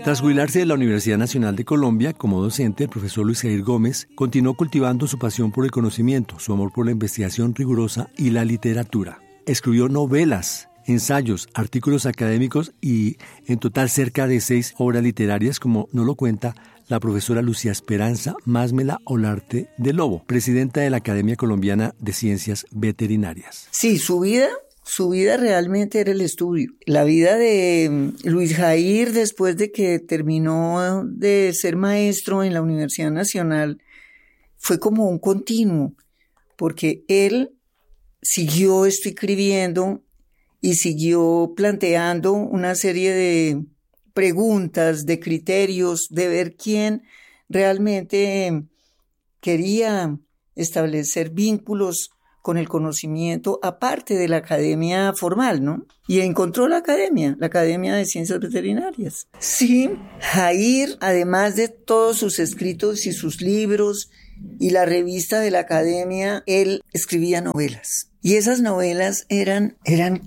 Tras jubilarse de la Universidad Nacional de Colombia como docente, el profesor Luis Jair Gómez continuó cultivando su pasión por el conocimiento, su amor por la investigación rigurosa y la literatura. Escribió novelas, ensayos, artículos académicos y en total cerca de 6 obras literarias, como nos lo cuenta la profesora Lucía Esperanza Másmela Olarte de Lobo, presidenta de la Academia Colombiana de Ciencias Veterinarias. Sí, su vida realmente era el estudio. La vida de Luis Jair, después de que terminó de ser maestro en la Universidad Nacional, fue como un continuo, porque él siguió escribiendo y siguió planteando una serie de preguntas, de criterios, de ver quién realmente quería establecer vínculos con el conocimiento, aparte de la academia formal, ¿no? Y encontró la Academia de Ciencias Veterinarias. Sí, Jair, además de todos sus escritos y sus libros y la revista de la Academia, él escribía novelas. Y esas novelas eran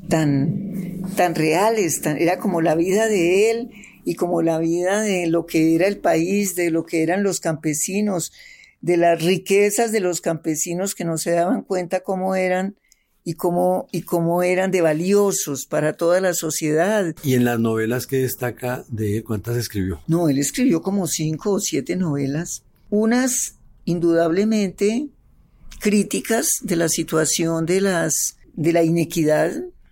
tan reales, era como la vida de él y como la vida de lo que era el país, de lo que eran los campesinos, de las riquezas de los campesinos que no se daban cuenta cómo eran y cómo eran de valiosos para toda la sociedad. ¿Y en las novelas que destaca de él, cuántas escribió? No, él escribió como 5 o 7 novelas, unas indudablemente críticas de la situación de la inequidad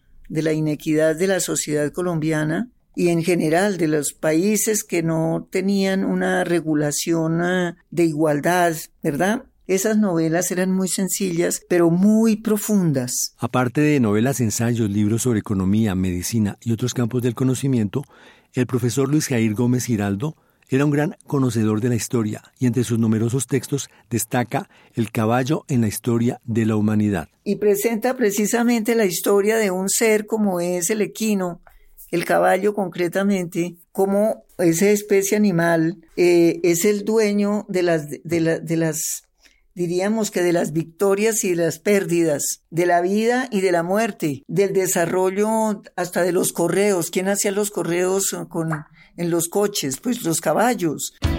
de la sociedad colombiana y en general de los países que no tenían una regulación de igualdad, ¿verdad? Esas novelas eran muy sencillas, pero muy profundas. Aparte de novelas, ensayos, libros sobre economía, medicina y otros campos del conocimiento, el profesor Luis Jair Gómez Giraldo era un gran conocedor de la historia y entre sus numerosos textos destaca El caballo en la historia de la humanidad. Y presenta precisamente la historia de un ser como es el equino, el caballo concretamente, como esa especie animal es el dueño de las diríamos que de las victorias y de las pérdidas, de la vida y de la muerte, del desarrollo hasta de los correos. ¿Quién hacía los correos en los coches? Pues los caballos.